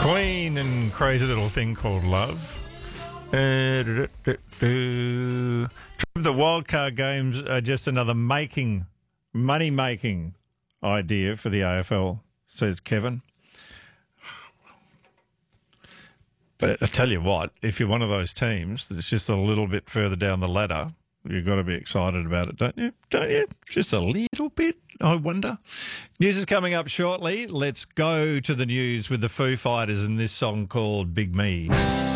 Queen and Crazy Little Thing Called Love. The wildcard games are just another money-making idea for the AFL, says Kevin. But I tell you what, if you're one of those teams that's just a little bit further down the ladder, you've got to be excited about it, don't you? Don't you? Just a little bit, I wonder. News is coming up shortly. Let's go to the news with the Foo Fighters and this song called Big Me.